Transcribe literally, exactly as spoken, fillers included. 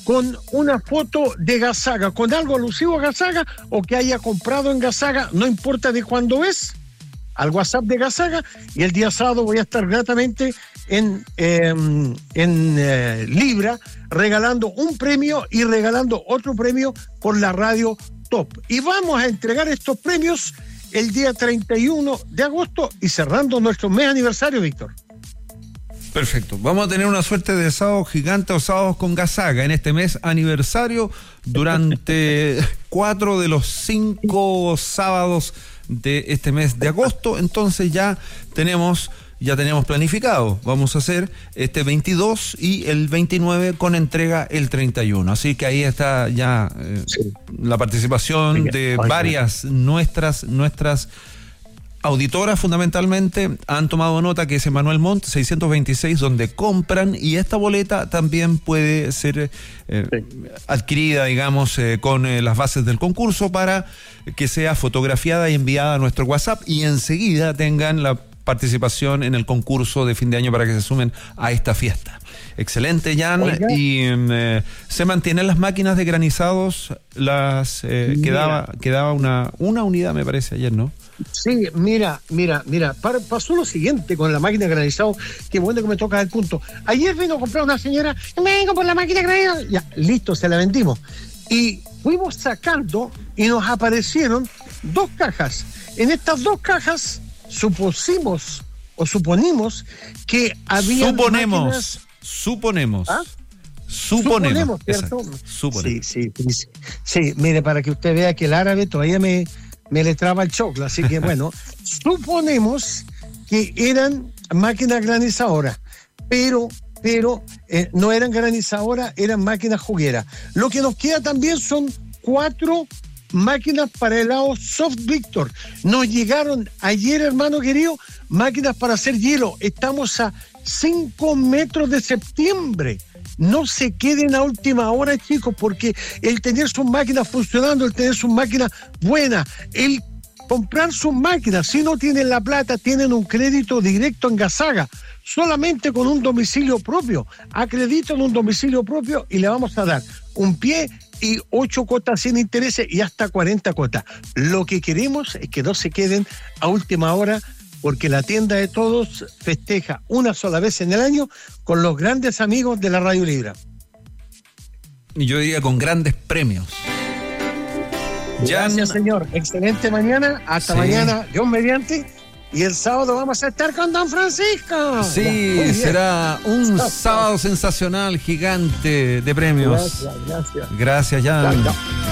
con una foto de Gazaga, con algo alusivo a Gazaga o que haya comprado en Gazaga, no importa de cuándo es, al WhatsApp de Gazaga, y el día sábado voy a estar gratamente en, eh, en eh, Libra regalando un premio y regalando otro premio por la radio Top. Y vamos a entregar estos premios el día treinta y uno de agosto y cerrando nuestro mes aniversario, Víctor. Perfecto. Vamos a tener una suerte de sábado gigante o sábados con Gazaga en este mes aniversario durante cuatro de los cinco sábados de este mes de agosto. Entonces ya tenemos ya tenemos planificado. Vamos a hacer este veintidós y el veintinueve con entrega el treinta y uno. Así que ahí está ya eh, sí. la participación de varias nuestras nuestras auditoras fundamentalmente han tomado nota, que es Emanuel Montt seiscientos veintiséis, donde compran, y esta boleta también puede ser eh, sí. adquirida, digamos, eh, con eh, las bases del concurso para que sea fotografiada y enviada a nuestro WhatsApp y enseguida tengan la participación en el concurso de fin de año para que se sumen a esta fiesta. Excelente, Jan. Oiga. Y eh, se mantienen las máquinas de granizados, las eh, quedaba quedaba una una unidad, me parece, ayer, ¿no? Sí, mira, mira, mira, pasó lo siguiente con la máquina de granizado, qué bueno que me toca el punto. Ayer vino a comprar una señora, vengo por la máquina de granizado, ya, listo, se la vendimos. Y fuimos sacando y nos aparecieron dos cajas. En estas dos cajas supusimos o suponimos que había Suponemos, máquinas... suponemos. ¿Ah? Suponemos, suponemos, ¿cierto? Suponemos. Sí, sí, sí, sí, mire, para que usted vea que el árabe todavía me... me le traba el choclo, así que bueno, suponemos que eran máquinas granizadoras, pero, pero eh, no eran granizadoras, eran máquinas jugueras. Lo que nos queda también son cuatro máquinas para helado soft, Víctor. Nos llegaron ayer, hermano querido, máquinas para hacer hielo. Estamos a cinco metros de septiembre. No se queden a última hora, chicos, porque el tener sus máquinas funcionando, el tener sus máquinas buenas, el comprar sus máquinas, si no tienen la plata, tienen un crédito directo en Gazaga, solamente con un domicilio propio. Acreditan un domicilio propio y le vamos a dar un pie y ocho cuotas sin intereses y hasta cuarenta cuotas. Lo que queremos es que no se queden a última hora, porque la tienda de todos festeja una sola vez en el año con los grandes amigos de la Radio Libra. Y yo diría con grandes premios. Gracias, Jan... señor. Excelente mañana. Hasta sí. mañana, Dios mediante. Y el sábado vamos a estar con Don Francisco. Sí, será un sábado sensacional, gigante de premios. Gracias, gracias. Gracias, Jan.